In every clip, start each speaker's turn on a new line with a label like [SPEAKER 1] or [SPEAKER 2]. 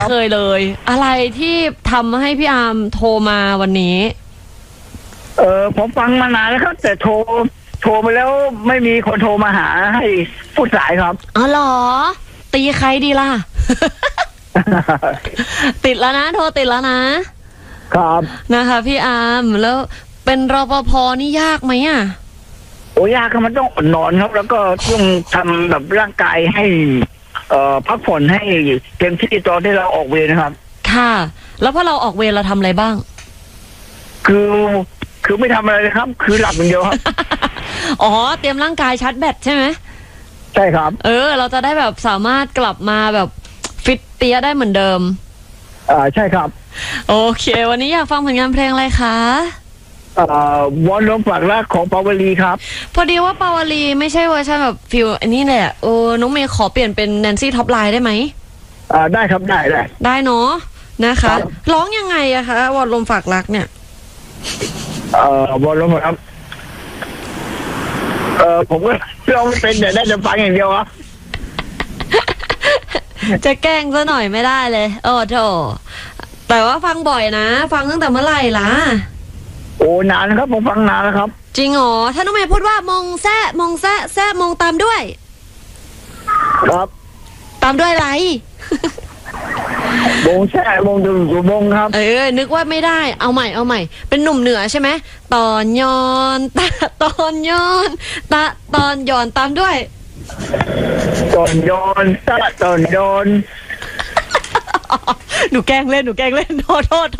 [SPEAKER 1] เคยเลยอะไรที่ทำให้พี่อาร์มโทรมาวันนี้
[SPEAKER 2] ผมฟังมานานแล้วครับแต่โทรไปแล้วไม่มีคนโทรมาหาให้พูดสายครับ
[SPEAKER 1] อ๋อเหรอตีใครดีล่ะ ติดแล้วนะโทรติดแล้วนะครับนะคะพี่อาร์มแล้วเป็นรปภนี่ยากไหมอ่ะ
[SPEAKER 2] โอ้ยากครับมันต้องอดนอนครับแล้วก็ต้องทำแบบร่างกายให้พักผ่อนให้เต็มที่ตอนที่เราออกเวรนะครับ
[SPEAKER 1] ค่ะแล้วพอเราออกเวรเราทำอะไรบ้าง
[SPEAKER 2] คือไม่ทำอะไรเลยครับคือหลับอย่างเดียวครับ
[SPEAKER 1] อ๋อเตรียมร่างกายชาร์จแบตใช่ไหม
[SPEAKER 2] ใช่ครับ
[SPEAKER 1] เราจะได้แบบสามารถกลับมาแบบฟิตเตี้ยได้เหมือนเดิม
[SPEAKER 2] ใช่ครับ
[SPEAKER 1] โอเควันนี้อยากฟังผลงานเพลงอะไรคะ
[SPEAKER 2] วอนลมฝากรักของปาวลีครับ
[SPEAKER 1] พอดีว่าปาวลีไม่ใช่เวอร์ชันแบบฟิลอันนี้แหละน้องเมย์ขอเปลี่ยนเป็นแนนซี่ท็อปไลน์ได้ไหม
[SPEAKER 2] ได้ครับได้
[SPEAKER 1] เนาะนะคะร้องยังไงอะคะวอนลมฝากรักเนี่ยว
[SPEAKER 2] อนลมครับผมก็ร้องไม่เป็นแต่ได้แต่ฟังอย่างเดียวครับ
[SPEAKER 1] จะแกล้งซะหน่อยไม่ได้เลยโอ้โถแต่ว่าฟังบ่อยนะฟังตั้งแต่เมื่อไหร่ล่ะ
[SPEAKER 2] โอ้นานครับผมฟังนานแล้วครับ
[SPEAKER 1] จริงเหรอถ้าน้องเมย์พูดว่ามงแซะมงแซะแซะมงตามด้วย
[SPEAKER 2] ครับ
[SPEAKER 1] ตามด้วยอะไร
[SPEAKER 2] มงแซะมงดูมงครับ
[SPEAKER 1] นึกว่าไม่ได้เอาใหม่เป็นหนุ่มเหนือใช่ไหมตอนย้อนตอนย้อนตอนย้อนตามด้วย
[SPEAKER 2] ตอนย้อนตอนย้อน
[SPEAKER 1] หนูแกล้งเล่นโทษ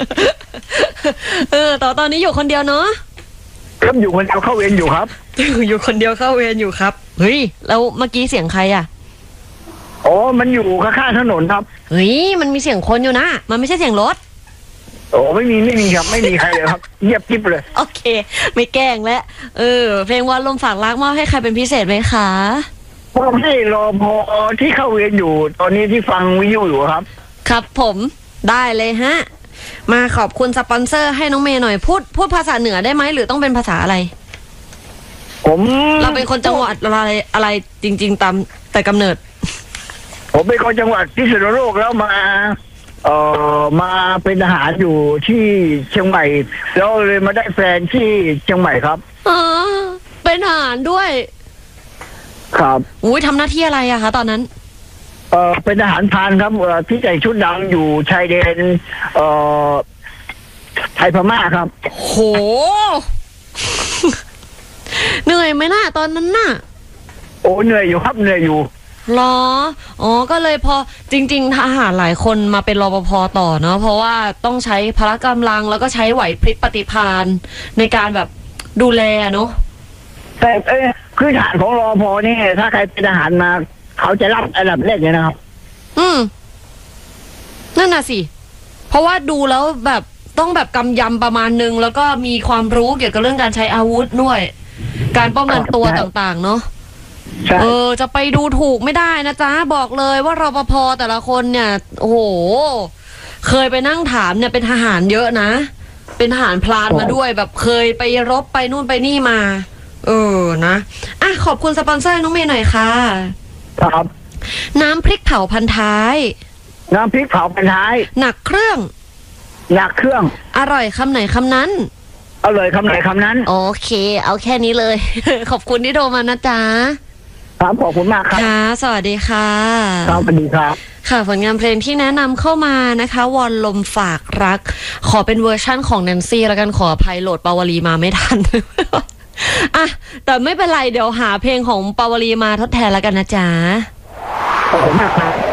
[SPEAKER 1] ตอนนี้อยู่คนเดียวเนาะ
[SPEAKER 2] ครับอยู่คนเดียวเข้าเวรอยู่ครับ
[SPEAKER 1] อยู่คนเดียวเข้าเวรอยู่ครับเฮ้ยแล้วเมื่อกี้เสียงใครอ่ะ
[SPEAKER 2] อ๋อมันอยู่ข้างถนนครับ
[SPEAKER 1] เฮ้ยมันมีเสียงคนอยู่นะมันไม่ใช่เสียงรถ
[SPEAKER 2] โอ้ไม่มีครับไม่มีใครเลยครับเงียบกิ๊บเลย
[SPEAKER 1] โอเคไม่แกล้งแล้วเพลงวันลมฝากรักมอบให้ใครเป็นพิเศษไหมคะ
[SPEAKER 2] มอบให้รปภที่เข้าเวรอยู่ตอนนี้ที่ฟังวิทยุอยู่ครับ
[SPEAKER 1] ครับผมได้เลยฮะมาขอบคุณสปอนเซอร์ให้น้องเมย์หน่อยพูดภาษาเหนือได้ไหมหรือต้องเป็นภาษาอะไรเราเป็นคนจังหวัดอะไรจริงๆตามแต่กำเนิด
[SPEAKER 2] ผมเป็นคนจังหวัดพิษณุโลกแล้วมาเป็นทหารอยู่ที่เชียงใหม่แล้วเลยมาได้แฟนที่เชียงใหม่ครับ
[SPEAKER 1] เป็นทหารด้วย
[SPEAKER 2] ครับ
[SPEAKER 1] อุ้ยทำหน้าที่อะไรอะคะตอนนั้น
[SPEAKER 2] เป็นทหารพรานครับที่ใส่ชุดดำอยู่ชายแดนไทยพม่าครับ
[SPEAKER 1] โหเหนื่อยไหมน่ะตอนนั้นน่ะ
[SPEAKER 2] โอ้เหนื่อยอยู่ครับเหนื่อยอยู่
[SPEAKER 1] หรอก็เลยพอจริงๆทหารหลายคนมาเป็นรปภต่อเนาะเพราะว่าต้องใช้พละกำลังแล้วก็ใช้ไหวพริบปฏิภาณในการแบบดูแลเนาะ
[SPEAKER 2] แต่คือฐานของรปภนี่ถ้าใครเป็นทหารมาเขาจะรับอันดับแรกเลยนะครับ
[SPEAKER 1] นั่นน่ะสิเพราะว่าดูแล้วแบบต้องแบบกำยำประมาณนึงแล้วก็มีความรู้เกี่ยวกับเรื่องการใช้อาวุธด้วยการป้องกันตัวต่างๆเนาะจะไปดูถูกไม่ได้นะจ๊ะบอกเลยว่ารปภแต่ละคนเนี่ยโอ้โหเคยไปนั่งถามเนี่ยเป็นทหารเยอะนะเป็นทหารพลานมาด้วยแบบเคยไปรบไปนู่นไปนี่มานะขอบคุณสปอนเซอร์น้องเมย์หน่อยค่ะ
[SPEAKER 2] ครับ
[SPEAKER 1] น้ำพริกเผาพันท้าย
[SPEAKER 2] น้ำพริกเผาพันท้าย
[SPEAKER 1] หนักเครื่องอร่อยคำไหนคำนั้น
[SPEAKER 2] อร่อยคำไหนคำนั้น
[SPEAKER 1] โอเคเอาแค่นี้เลย ขอบคุณที่โทรมานะจ๊ะ
[SPEAKER 2] ครับขอบคุณมากครับ
[SPEAKER 1] ค่ะสวัสดีค่ะ
[SPEAKER 2] ครับสวัสดีครับ
[SPEAKER 1] ค่ะผลงานเพลงที่แนะนำเข้ามานะคะวอนลมฝากรักขอเป็นเวอร์ชั่นของแนนซี่แล้วกันขออภัยโหลดปาวลีมาไม่ทัน แต่ไม่เป็นไรเดี๋ยวหาเพลงของปาวลีมาทดแทนแล้วกันนะจ๊ะ
[SPEAKER 2] ขอบคุณมากครับ